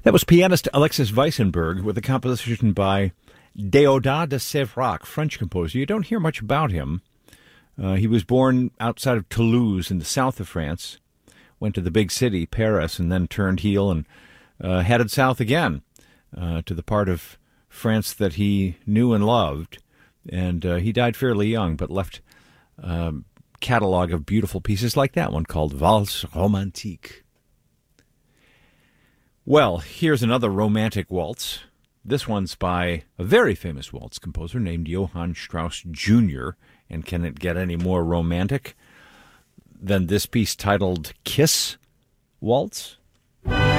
That was pianist Alexis Weissenberg with a composition by Déodat de Séverac, French composer. You don't hear much about him. He was born outside of Toulouse in the south of France, went to the big city, Paris, and then turned heel and headed south again to the part of France that he knew and loved. And he died fairly young, but left a catalog of beautiful pieces like that one called Valse Romantique. Well, here's another romantic waltz. This one's by a very famous waltz composer named Johann Strauss Jr., and can it get any more romantic than this piece titled Kiss Waltz?